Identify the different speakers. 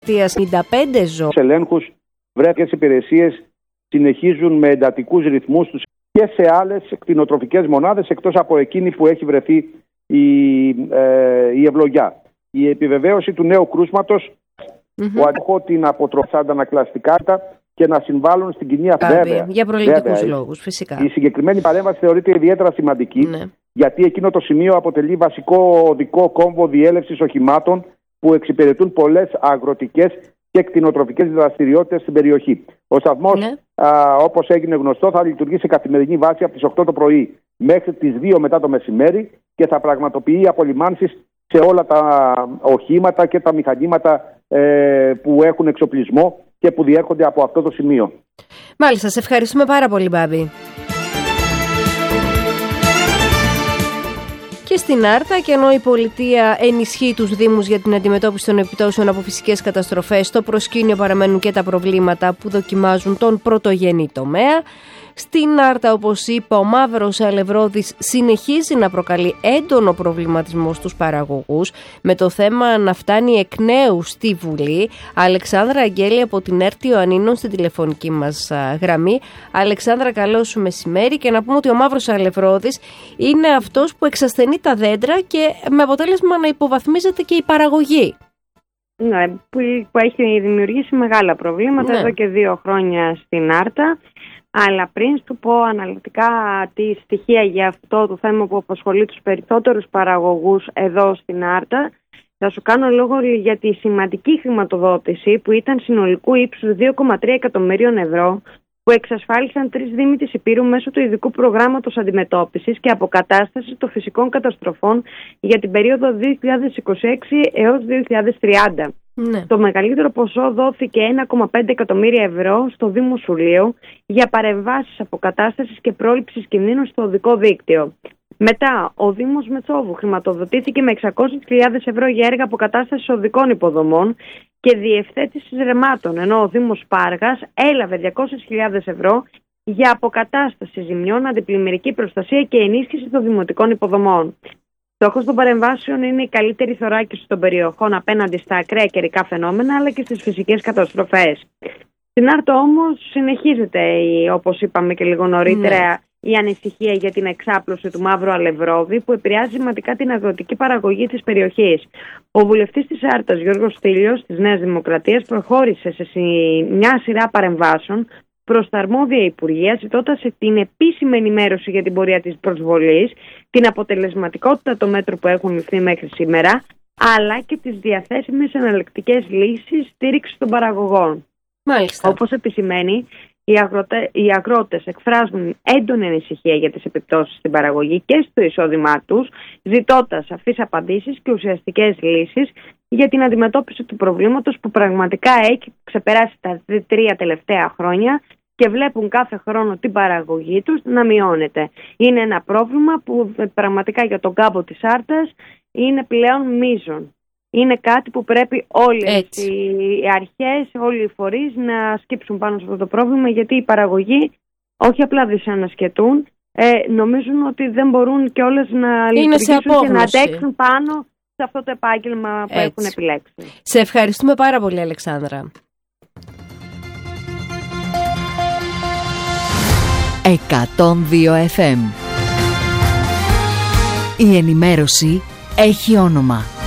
Speaker 1: Δημοκρατίας 55 ζώων.
Speaker 2: Ελέγχους, βρέφειες υπηρεσίες συνεχίζουν με εντατικούς ρυθμούς τους και σε άλλες κτηνοτροφικές μονάδες, εκτός από εκείνη που έχει βρεθεί η ευλογιά. Η επιβεβαίωση του νέου κρούσματος, που αντέχω την αποτροφή αντανακλαστικά και να συμβάλλουν στην κοινή βέβαια.
Speaker 1: Για προληπτικούς λόγους, φυσικά.
Speaker 2: Η συγκεκριμένη παρέμβαση θεωρείται ιδιαίτερα σημαντική, γιατί εκείνο το σημείο αποτελεί βασικό οδικό κόμβο διέλευσης οχημάτων που εξυπηρετούν πολλές αγροτικές και κτηνοτροφικές δραστηριότητες στην περιοχή. Ο σταθμός, όπως έγινε γνωστό, θα λειτουργεί σε καθημερινή βάση από τις 8 το πρωί μέχρι τις 2 μετά το μεσημέρι και θα πραγματοποιεί απολυμάνσεις σε όλα τα οχήματα και τα μηχανήματα που έχουν εξοπλισμό και που διέρχονται από αυτό το σημείο.
Speaker 1: Μάλιστα, σε ευχαριστούμε πάρα πολύ, Μπάμπη. Και στην Άρτα, και ενώ η πολιτεία ενισχύει τους Δήμους για την αντιμετώπιση των επιπτώσεων από φυσικές καταστροφές, στο προσκήνιο παραμένουν και τα προβλήματα που δοκιμάζουν τον πρωτογενή τομέα. Στην Άρτα, όπως είπα, ο μαύρος αλευρώδης συνεχίζει να προκαλεί έντονο προβληματισμό στους παραγωγούς, με το θέμα να φτάνει εκ νέου στη Βουλή. Αλεξάνδρα Αγγέλη από την ΕΡΤ Ιωαννίνων στην τηλεφωνική μας γραμμή. Αλεξάνδρα, καλό σου μεσημέρι. Και να πούμε ότι ο μαύρος αλευρώδης είναι αυτός που εξασθενεί τα δέντρα και με αποτέλεσμα να υποβαθμίζεται και η παραγωγή.
Speaker 3: Ναι, που έχει δημιουργήσει μεγάλα προβλήματα εδώ και 2 χρόνια στην Άρτα. Αλλά πριν σου πω αναλυτικά τη στοιχεία για αυτό το θέμα που απασχολεί τους περισσότερους παραγωγούς εδώ στην Άρτα, θα σου κάνω λόγο για τη σημαντική χρηματοδότηση που ήταν συνολικού ύψους 2,3 εκατομμυρίων ευρώ που εξασφάλισαν 3 Δήμοι της Ηπείρου μέσω του ειδικού προγράμματος αντιμετώπισης και αποκατάστασης των φυσικών καταστροφών για την περίοδο 2026 έως 2030. Ναι. Το μεγαλύτερο ποσό δόθηκε 1,5 εκατομμύρια ευρώ στο Δήμο Σουλίου για παρεμβάσεις αποκατάστασης και πρόληψης κινδύνων στο οδικό δίκτυο. Μετά, ο Δήμος Μετσόβου χρηματοδοτήθηκε με 600.000 ευρώ για έργα αποκατάστασης οδικών υποδομών και διευθέτησης ρεμάτων, ενώ ο Δήμος Πάργας έλαβε 200.000 ευρώ για αποκατάσταση ζημιών, αντιπλημμυρική προστασία και ενίσχυση των δημοτικών υποδομών. Στόχος των παρεμβάσεων είναι η καλύτερη θωράκιση των περιοχών απέναντι στα ακραία καιρικά φαινόμενα αλλά και στις φυσικές καταστροφές. Στην Άρτα όμως συνεχίζεται, όπως είπαμε και λίγο νωρίτερα, η ανησυχία για την εξάπλωση του μαύρου αλευρώδη που επηρεάζει σημαντικά την αγροτική παραγωγή της περιοχής. Ο βουλευτής της Άρτας, Γιώργος Στήλιος, της Νέας Δημοκρατίας, προχώρησε σε μια σειρά παρεμβάσεων προς τα αρμόδια Υπουργεία, ζητώντας την επίσημη ενημέρωση για την πορεία της προσβολής, την αποτελεσματικότητα των μέτρων που έχουν ληφθεί μέχρι σήμερα, αλλά και τις διαθέσιμες εναλλακτικές λύσεις στήριξης των παραγωγών.
Speaker 1: Μάλιστα.
Speaker 3: Όπως επισημαίνει, οι αγρότες εκφράζουν έντονη ανησυχία για τις επιπτώσεις στην παραγωγή και στο εισόδημά τους, ζητώντας σαφείς απαντήσεις και ουσιαστικές λύσεις για την αντιμετώπιση του προβλήματος που πραγματικά έχει ξεπεράσει τα 3 τελευταία χρόνια και βλέπουν κάθε χρόνο την παραγωγή τους να μειώνεται. Είναι ένα πρόβλημα που πραγματικά για τον κάμπο της Άρτας είναι πλέον μείζον. Είναι κάτι που πρέπει όλες οι αρχές, όλοι οι φορείς να σκύψουν πάνω σε αυτό το πρόβλημα, γιατί οι παραγωγοί όχι απλά δυσανασκετούν, νομίζουν ότι δεν μπορούν κιόλας να λειτουργήσουν και να αντέξουν πάνω σε αυτό το επάγγελμα που έχουν επιλέξει.
Speaker 1: Σε ευχαριστούμε πάρα πολύ, Αλεξάνδρα.
Speaker 4: 102 FM. Η ενημέρωση έχει όνομα.